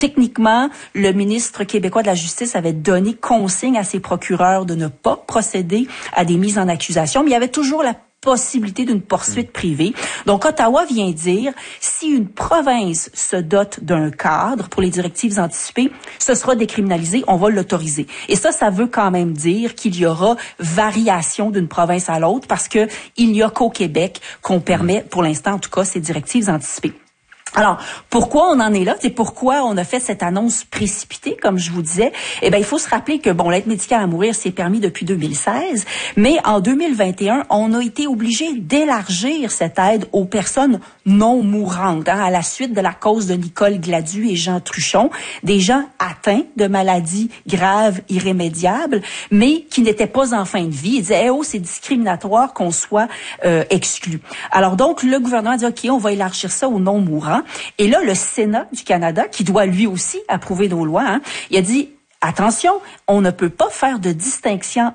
Techniquement, le ministre québécois de la Justice avait donné consigne à ses procureurs de ne pas procéder à des mises en accusation, mais il y avait toujours la possibilité d'une poursuite privée. Donc, Ottawa vient dire, si une province se dote d'un cadre pour les directives anticipées, ce sera décriminalisé, on va l'autoriser. Et ça veut quand même dire qu'il y aura variation d'une province à l'autre parce que il n'y a qu'au Québec qu'on permet, pour l'instant en tout cas, ces directives anticipées. Alors, pourquoi on en est là? C'est pourquoi on a fait cette annonce précipitée, comme je vous disais. Eh bien, il faut se rappeler que, l'aide médicale à mourir, c'est permis depuis 2016, mais en 2021, on a été obligé d'élargir cette aide aux personnes non mourantes, à la suite de la cause de Nicole Gladu et Jean Truchon, des gens atteints de maladies graves, irrémédiables, mais qui n'étaient pas en fin de vie. Ils disaient, c'est discriminatoire qu'on soit exclu. Alors donc, le gouvernement a dit, OK, on va élargir ça aux non mourants. Et là, le Sénat du Canada, qui doit lui aussi approuver nos lois, il a dit, attention, on ne peut pas faire de distinction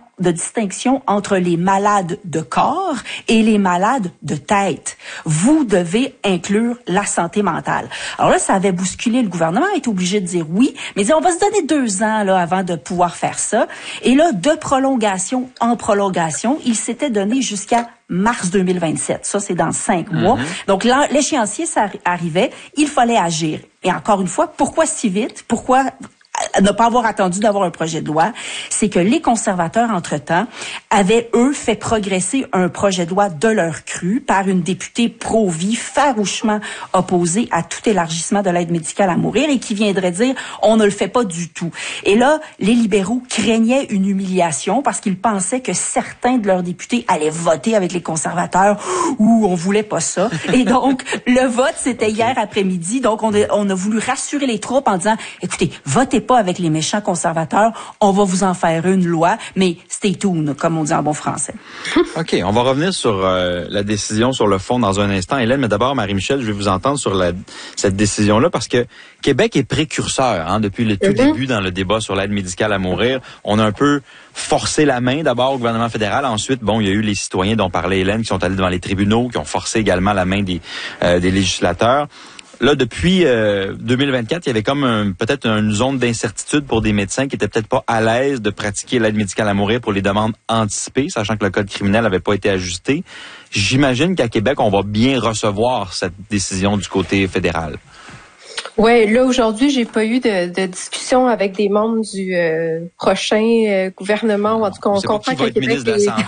entre les malades de corps et les malades de tête. Vous devez inclure la santé mentale. Alors là, ça avait bousculé le gouvernement, il est obligé de dire oui, mais on va se donner 2 ans là avant de pouvoir faire ça. Et là, de prolongation en prolongation, il s'était donné jusqu'à mars 2027. Ça, c'est dans 5 mois. Donc là, l'échéancier, ça arrivait, il fallait agir. Et encore une fois, pourquoi si vite? Pourquoi ne pas avoir attendu d'avoir un projet de loi? C'est que les conservateurs, entre-temps, avaient, eux, fait progresser un projet de loi de leur cru par une députée pro-vie farouchement opposée à tout élargissement de l'aide médicale à mourir et qui viendrait dire « on ne le fait pas du tout ». Et là, les libéraux craignaient une humiliation parce qu'ils pensaient que certains de leurs députés allaient voter avec les conservateurs ou on voulait pas ça. Et donc, le vote, c'était hier après-midi. Donc, on a voulu rassurer les troupes en disant « écoutez, votez pas avec les méchants conservateurs, on va vous en faire une loi, mais stay tuned, comme on dit en bon français. » OK, on va revenir sur la décision sur le fond dans un instant, Hélène, mais d'abord, Marie-Michel, je vais vous entendre sur cette décision-là, parce que Québec est précurseur depuis le tout début dans le débat sur l'aide médicale à mourir. On a un peu forcé la main d'abord au gouvernement fédéral. Ensuite, il y a eu les citoyens dont parlait Hélène qui sont allés devant les tribunaux, qui ont forcé également la main des législateurs. Là, depuis 2024, il y avait comme peut-être une zone d'incertitude pour des médecins qui étaient peut-être pas à l'aise de pratiquer l'aide médicale à mourir pour les demandes anticipées, sachant que le code criminel n'avait pas été ajusté. J'imagine qu'à Québec, on va bien recevoir cette décision du côté fédéral. Ouais, là aujourd'hui, j'ai pas eu de discussion avec des membres du prochain gouvernement. En tout cas, on comprend que Québec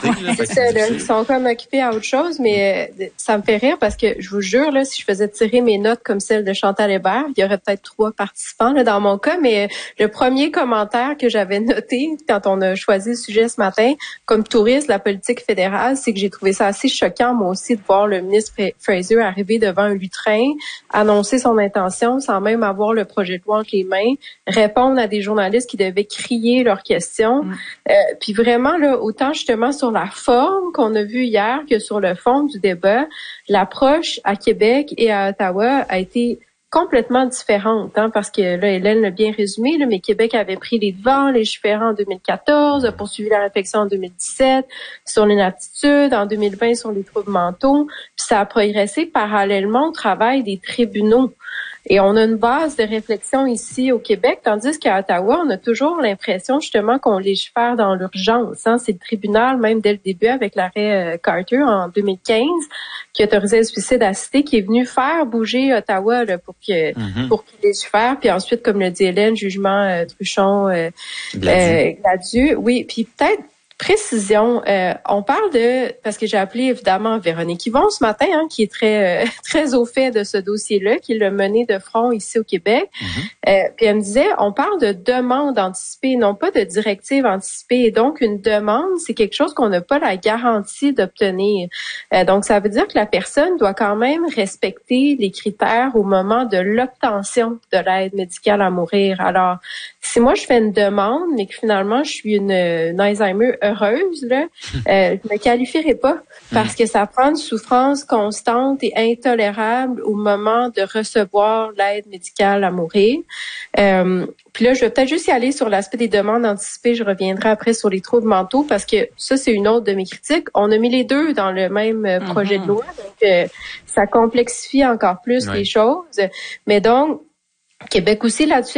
ils sont comme occupés à autre chose, mais ça me fait rire parce que je vous jure là, si je faisais tirer mes notes comme celle de Chantal Hébert, il y aurait peut-être 3 participants là dans mon cas. Mais le premier commentaire que j'avais noté quand on a choisi le sujet ce matin, comme touriste de la politique fédérale, c'est que j'ai trouvé ça assez choquant moi aussi de voir le ministre Fraser arriver devant un lutrin, annoncer son intention sans même avoir le projet de loi entre les mains, répondre à des journalistes qui devaient crier leurs questions. Puis vraiment, là, autant justement sur la forme qu'on a vu hier que sur le fond du débat, l'approche à Québec et à Ottawa a été complètement différente, parce que là, Hélène l'a bien résumé, là, mais Québec avait pris les devants, légiférant en 2014, a poursuivi la réflexion en 2017 sur l'inaptitude, en 2020 sur les troubles mentaux, puis ça a progressé parallèlement au travail des tribunaux. Et on a une base de réflexion ici au Québec, tandis qu'à Ottawa, on a toujours l'impression justement qu'on légifère dans l'urgence. C'est le tribunal, même dès le début avec l'arrêt Carter en 2015, qui autorisait le suicide assisté, qui est venu faire bouger Ottawa là, pour qu'il légifère. Puis ensuite, comme le dit Hélène, jugement Truchon, Gladu. Oui, puis peut-être précision, on parle parce que j'ai appelé évidemment Véronique Yvon ce matin, qui est très très au fait de ce dossier-là, qui l'a mené de front ici au Québec. Puis elle me disait, on parle de demande anticipée, non pas de directive anticipée. Et donc, une demande, c'est quelque chose qu'on n'a pas la garantie d'obtenir. Donc, ça veut dire que la personne doit quand même respecter les critères au moment de l'obtention de l'aide médicale à mourir. Alors, si moi, je fais une demande, mais que finalement, je suis une Alzheimer heureuse, là, je me qualifierai pas parce que ça prend une souffrance constante et intolérable au moment de recevoir l'aide médicale à mourir. Puis là, je vais peut-être juste y aller sur l'aspect des demandes anticipées. Je reviendrai après sur les troubles mentaux parce que ça, c'est une autre de mes critiques. On a mis les deux dans le même projet de loi, donc ça complexifie encore plus les choses. Mais donc, Québec aussi là-dessus